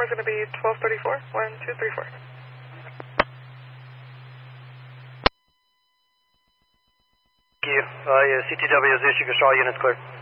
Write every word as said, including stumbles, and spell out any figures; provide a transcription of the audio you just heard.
is going to be twelve thirty-four, one two three four. Thank you. Uh, yeah, C T W is issued, all units clear.